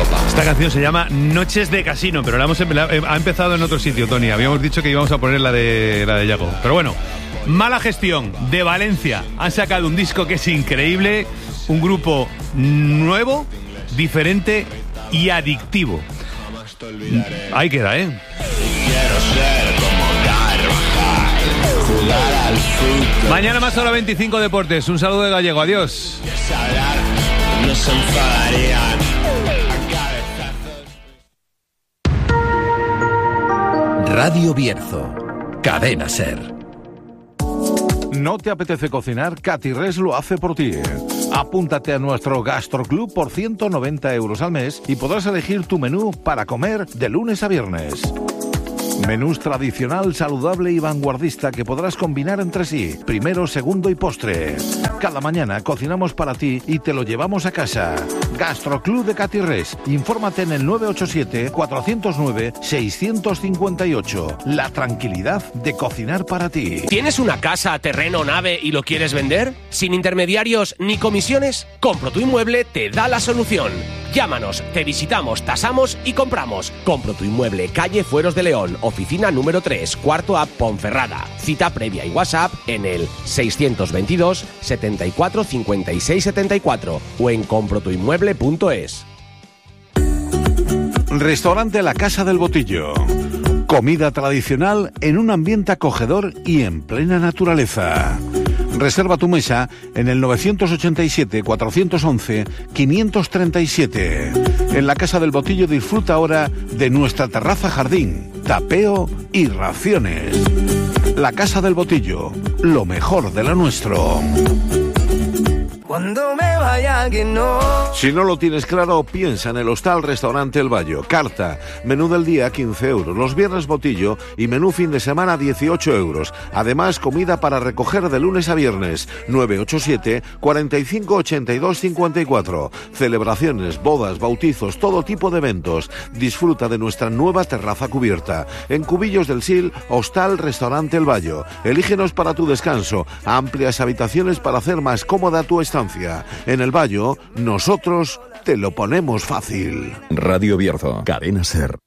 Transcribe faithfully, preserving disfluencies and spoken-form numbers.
Esta canción se llama Noches de Casino, pero la hemos la, ha empezado en otro sitio, Tony. Habíamos dicho que íbamos a poner la de la de Yago. Pero bueno, Mala Gestión de Valencia. Han sacado un disco que es increíble, un grupo nuevo, diferente y adictivo. Ahí queda, ¿eh? Mañana más hora veinticinco Deportes. Un saludo de Gallego. Adiós. Radio Bierzo, Cadena Ser. ¿No te apetece cocinar? Catirres lo hace por ti. Apúntate a nuestro Gastroclub por ciento noventa euros al mes y podrás elegir tu menú para comer de lunes a viernes. Menús tradicional, saludable y vanguardista que podrás combinar entre sí, primero, segundo y postre. Cada mañana cocinamos para ti y te lo llevamos a casa. Gastroclub de Catirres. Infórmate en el nueve ocho siete, cuatro cero nueve, seis cinco ocho. La tranquilidad de cocinar para ti. ¿Tienes una casa, terreno, nave y lo quieres vender? ¿Sin intermediarios ni comisiones? Compro tu Inmueble te da la solución. Llámanos, te visitamos, tasamos y compramos. Compro tu Inmueble, calle Fueros de León, oficina número tres, cuarto A, Ponferrada. Cita previa y WhatsApp en el seiscientos veintidós, setenta y cuatro, cincuenta y seis, setenta y cuatro o en compro tu inmueble punto es. Restaurante La Casa del Botillo. Comida tradicional en un ambiente acogedor y en plena naturaleza. Reserva tu mesa en el novecientos ochenta y siete, cuatrocientos once, quinientos treinta y siete. En La Casa del Botillo disfruta ahora de nuestra terraza jardín, tapeo y raciones. La Casa del Botillo, lo mejor de lo nuestro. Cuando me vaya que no. Si no lo tienes claro, piensa en el Hostal Restaurante El Bayo. Carta, menú del día quince euros, los viernes botillo y menú fin de semana dieciocho euros. Además, comida para recoger de lunes a viernes. nueve ocho siete, cuarenta y cinco, ochenta y dos, cincuenta y cuatro. Celebraciones, bodas, bautizos, todo tipo de eventos. Disfruta de nuestra nueva terraza cubierta. En Cubillos del Sil, Hostal Restaurante El Bayo. Elígenos para tu descanso. Amplias habitaciones para hacer más cómoda tu estancia. En El Bayo, nosotros te lo ponemos fácil. Radio Bierzo, Cadena Ser.